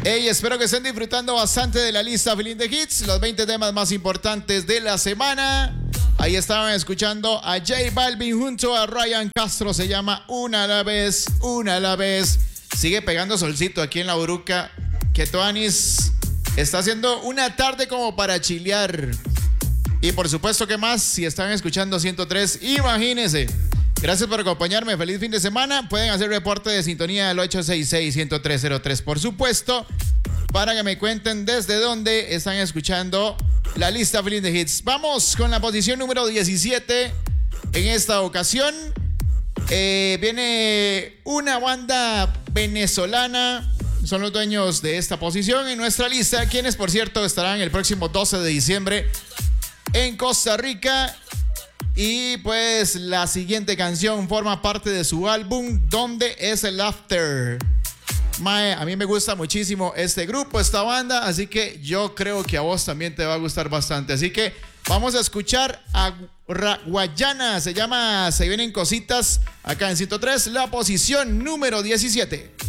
Hey, espero que estén disfrutando bastante de la lista Feeling the Hits, los 20 temas más importantes de la semana. Ahí estaban escuchando a J Balvin junto a Ryan Castro, se llama Una a la vez, una a la vez. Sigue pegando solcito aquí en la Uruca, que Toanis está haciendo una tarde como para chilear. Y por supuesto que más, si están escuchando 103, imagínense. Gracias por acompañarme. Feliz fin de semana. Pueden hacer reporte de sintonía al 866-10303, por supuesto, para que me cuenten desde dónde están escuchando la lista Feeling the Hits. Vamos con la posición número 17. En esta ocasión viene una banda venezolana. Son los dueños de esta posición en nuestra lista, quienes, por cierto, estarán el próximo 12 de diciembre en Costa Rica. Y pues la siguiente canción forma parte de su álbum ¿Dónde es el After? Mae, a mí me gusta muchísimo este grupo, esta banda, así que yo creo que a vos también te va a gustar bastante. Así que vamos a escuchar a Guayana, se llama Se Vienen Cositas, acá en 103, la posición número 17.